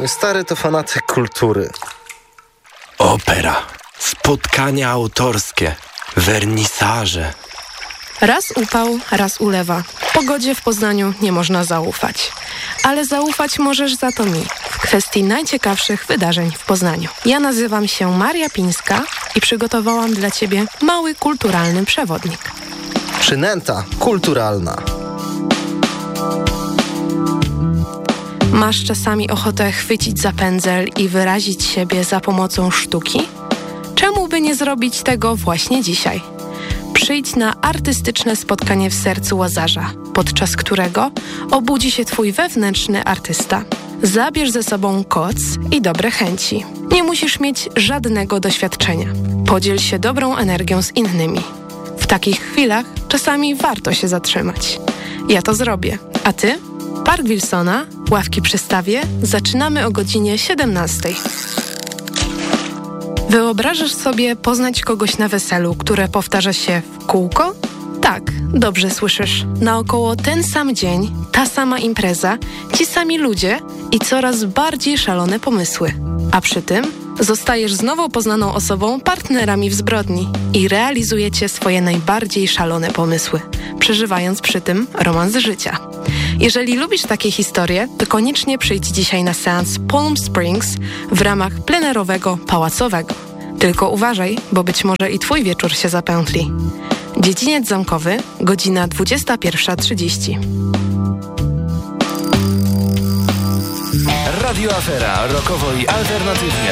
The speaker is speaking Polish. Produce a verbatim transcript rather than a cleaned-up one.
Mój stary to fanatyk kultury. Opera, spotkania autorskie, wernisaże. Raz upał, raz ulewa. Pogodzie w Poznaniu nie można zaufać. Ale zaufać możesz za to mi w kwestii najciekawszych wydarzeń w Poznaniu. Ja nazywam się Maria Pińska i przygotowałam dla Ciebie mały kulturalny przewodnik. Przynęta kulturalna. Masz czasami ochotę chwycić za pędzel i wyrazić siebie za pomocą sztuki? Czemu by nie zrobić tego właśnie dzisiaj? Przyjdź na artystyczne spotkanie w sercu Łazarza, podczas którego obudzi się Twój wewnętrzny artysta. Zabierz ze sobą koc i dobre chęci. Nie musisz mieć żadnego doświadczenia. Podziel się dobrą energią z innymi. W takich chwilach czasami warto się zatrzymać. Ja to zrobię. A Ty? Park Wilsona, ławki przy stawie, zaczynamy o godzinie siedemnastej. Wyobrażasz sobie poznać kogoś na weselu, które powtarza się w kółko? Tak, dobrze słyszysz. Naokoło ten sam dzień, ta sama impreza, ci sami ludzie i coraz bardziej szalone pomysły. A przy tym zostajesz z nowo poznaną osobą partnerami w zbrodni i realizujecie swoje najbardziej szalone pomysły, przeżywając przy tym romans życia. Jeżeli lubisz takie historie, to koniecznie przyjdź dzisiaj na seans Palm Springs w ramach plenerowego pałacowego. Tylko uważaj, bo być może i Twój wieczór się zapętli. Dziedziniec Zamkowy, godzina dwudziesta pierwsza trzydzieści. Radio Afera, rockowo i alternatywnie.